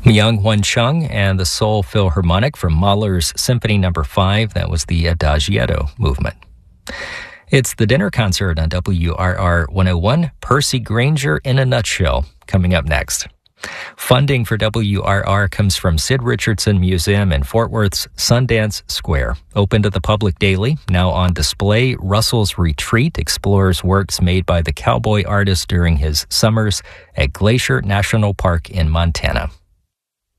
Myung-Hwan Chung and the Seoul Philharmonic from Mahler's Symphony No. 5. That was the Adagietto movement. It's the dinner concert on WRR 101. Percy Granger in a nutshell, coming up next. Funding for WRR comes from Sid Richardson Museum in Fort Worth's Sundance Square. Open to the public daily. Now on display, Russell's Retreat explores works made by the cowboy artist during his summers at Glacier National Park in Montana.